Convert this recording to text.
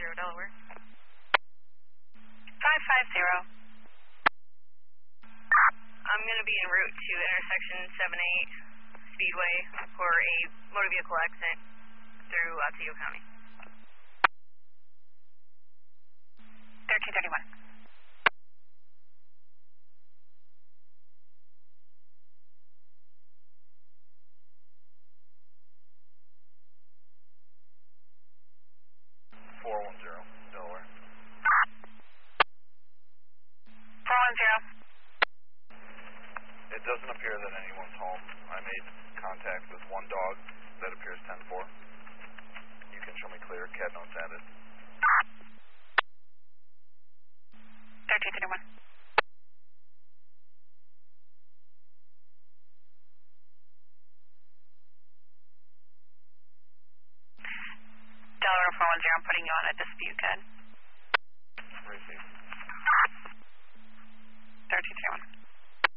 Delaware. 550. I'm going to be en route to intersection 78 Speedway for a motor vehicle accident through Otsego County. 1331. Delaware. 410. It doesn't appear that anyone's home. I made contact with one dog that appears 10-4. You can show me clear. Cat notes added. 1331. Delaware 410, I'm putting you on a dispute, Ken.